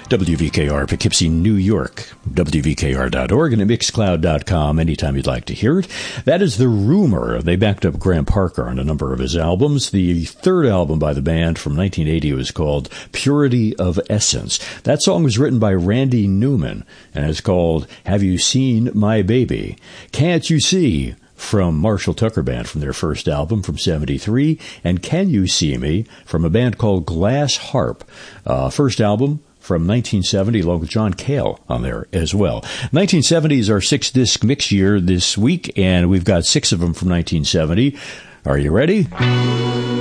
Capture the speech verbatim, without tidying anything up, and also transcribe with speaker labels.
Speaker 1: W V K R, Poughkeepsie, New York, W V K R dot org, and at Mixcloud dot com anytime you'd like to hear it. That is The Rumor. They backed up Graham Parker on a number of his albums. The third album by the band from nineteen eighty was called Purity of Essence. That song was written by Randy Newman, and it's called Have You Seen My Baby? Can't You See? From Marshall Tucker Band from their first album from seventy-three, and Can You See Me? From a band called Glass Harp. Uh, first album from nineteen seventy, along with John Cale on there as well. nineteen seventy is our six-disc mix year this week, and we've got six of them from nineteen seventy. Are you ready?